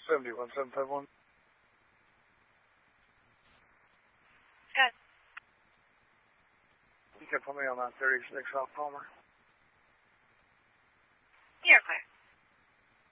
71751. Good. You can put me on that 36 South Palmer. You're clear.